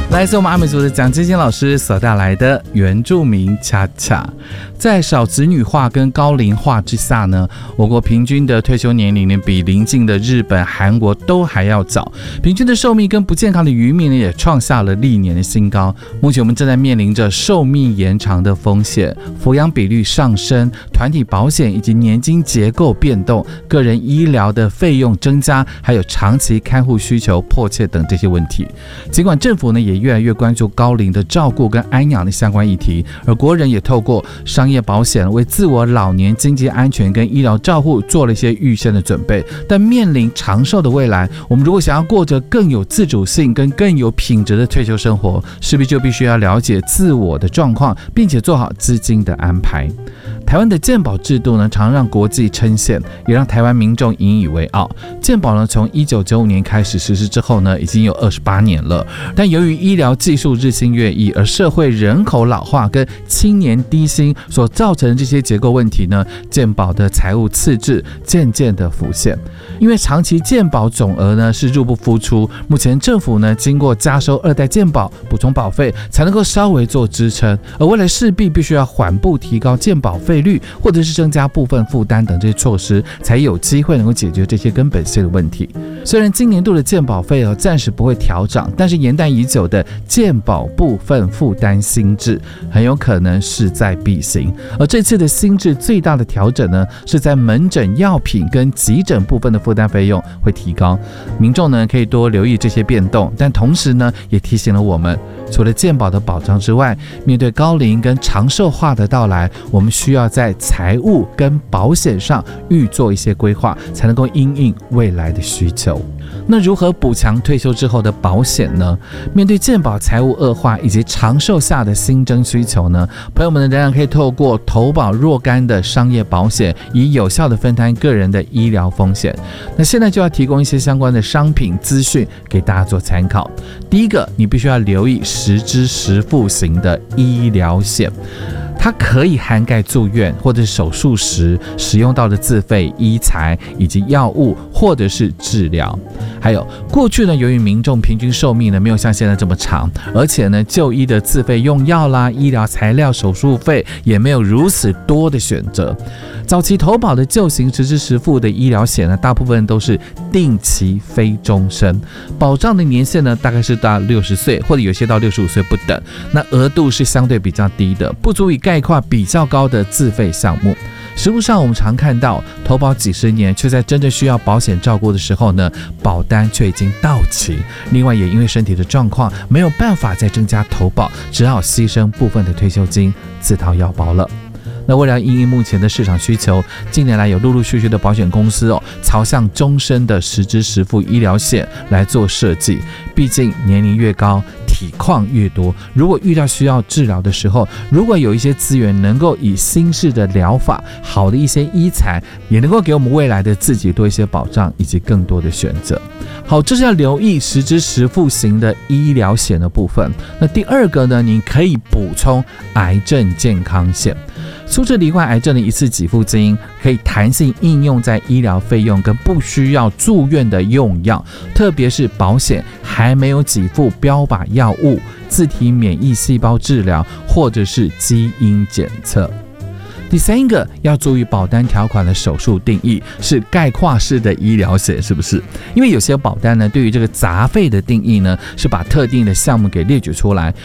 来自我们阿美族的蒋金金老师所带来的原住民恰恰。在少子女化跟高龄化之下呢，我国平均的退休年龄呢比邻近的日本、韩国都还要早，平均的寿命跟不健康的渔民呢也创下了历年的新高。目前我们正在面临着寿命延长的风险，抚养比率上升，团体保险以及年金结构变动，个人医疗的费用增加，还有长期看护需求迫切等这些问题。尽管政府呢也越来越关注高龄的照顾跟安养的相关议题，而国人也透过商业保险为自我老年经济安全跟医疗照护做了一些预先的准备。但面临长寿的未来，我们如果想要过着更有自主性跟更有品质的退休生活，势必就必须要了解自我的状况，并且做好资金的安排。台湾的健保制度呢，常让国际称羡，也让台湾民众引以为傲。健保呢，从1995年开始实施之后呢，已经有28年了。但由于医疗技术日新月异，而社会人口老化跟青年低薪所造成的这些结构问题呢，健保的财务赤字渐渐的浮现。因为长期健保总额呢是入不敷出，目前政府呢经过加收2代健保、补充保费，才能够稍微做支撑，而未来势必必须要缓步提高健保费率，或者是增加部分负担等这些措施，才有机会能够解决这些根本性的问题。虽然今年度的健保费暂时不会调涨，但是延宕已久的健保部分负担新制很有可能势在必行。而这次的新制最大的调整呢，是在门诊药品跟急诊部分的负担费用会提高。民众呢可以多留意这些变动，但同时呢也提醒了我们，除了健保的保障之外，面对高龄跟长寿化的到来，我们需要在财务跟保险上预做一些规划，才能够因应未来的需求。那如何补强退休之后的保险呢？面对健保财务恶化以及长寿下的新增需求呢，朋友们仍然可以透过投保若干的商业保险，以有效的分担个人的医疗风险。那现在就要提供一些相关的商品资讯给大家做参考。第一个，你必须要留意实支实付型的医疗险。它可以涵盖住院或者手术时使用到的自费医材以及药物或者是治疗。还有过去呢，由于民众平均寿命呢没有像现在这么长，而且呢就医的自费用药啦、医疗材料、手术费也没有如此多的选择。早期投保的旧型实支实付的医疗险呢，大部分都是定期非终身，保障的年限呢大概是到60岁，或者有些到65岁不等。那额度是相对比较低的，不足以概括比较高的自费项目。实务上我们常看到投保几十年，却在真正需要保险照顾的时候呢，保单却已经到期。另外也因为身体的状况没有办法再增加投保，只好牺牲部分的退休金自掏腰包了。那为了因应目前的市场需求，近年来有陆陆续续的保险公司朝向终身的实支实付医疗险来做设计。毕竟年龄越高，体况越多，如果遇到需要治疗的时候，如果有一些资源能够以新式的疗法、好的一些医材，也能够给我们未来的自己多一些保障以及更多的选择。好，这是要留意实支实付型的医疗险的部分。那第二个呢，你可以补充癌症健康险。苏治罹患癌症的一次给付金可以弹性应用在医疗费用跟不需要住院的用药，特别是保险还没有给付标靶药物、自体免疫细胞治疗或者是基因检测。第三个要注意保单条款的手术定义是概括式的医疗险，是不是？因为有些保单呢，对于这个杂费的定义呢，是把特定的项目给列举出来，